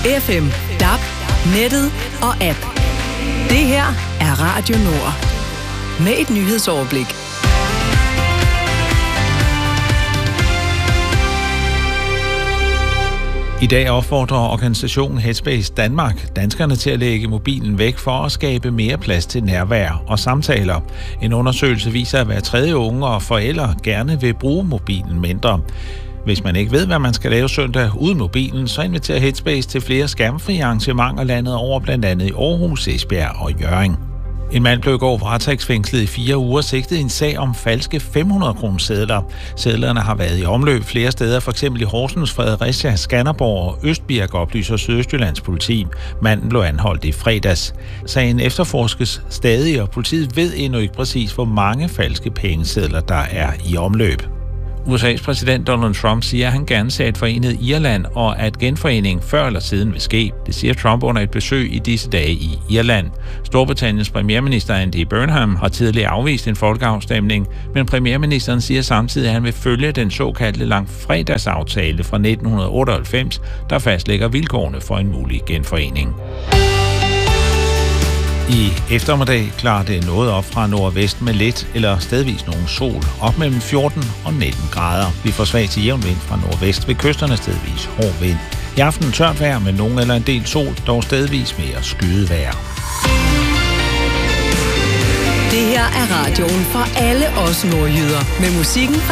FM, DAB, nettet og app. Det her er Radio Nord. Med et nyhedsoverblik. I dag opfordrer organisationen Headspace Danmark danskerne til at lægge mobilen væk for at skabe mere plads til nærvær og samtaler. En undersøgelse viser, at hver tredje unge og forældre gerne vil bruge mobilen mindre. Hvis man ikke ved, hvad man skal lave søndag uden mobilen, så inviterer Headspace til flere skærmfri arrangementer landet over, blandt andet i Aarhus, Esbjerg og Hjørring. En mand blev i går varetægtsfængslet i 4 uger, sigtet i en sag om falske 500-kronesedler. Sedlerne har været i omløb flere steder, f.eks. i Horsens, Fredericia, Skanderborg og Østbirk, oplyser Sydøstjyllands politi. Manden blev anholdt i fredags. Sagen efterforskes stadig, og politiet ved endnu ikke præcis, hvor mange falske pengesedler der er i omløb. USA's præsident Donald Trump siger, at han gerne ser et forenet Irland, og at genforening før eller siden vil ske. Det siger Trump under et besøg i disse dage i Irland. Storbritanniens premierminister Andy Burnham har tidligere afvist en folkeafstemning, men premierministeren siger samtidig, at han vil følge den såkaldte langfredagsaftale fra 1998, der fastlægger vilkårene for en mulig genforening. I eftermiddag klarer det noget op fra nordvest med lidt eller stedvis nogen sol, op mellem 14 og 19 grader. Vi får svag til jævn vind fra nordvest, ved kysterne stedvis hård vind. I aften tørt vejr med nogen eller en del sol, dog stedvis mere skyet vejr. Det her er radioen for alle os nordjyder, med musikken fra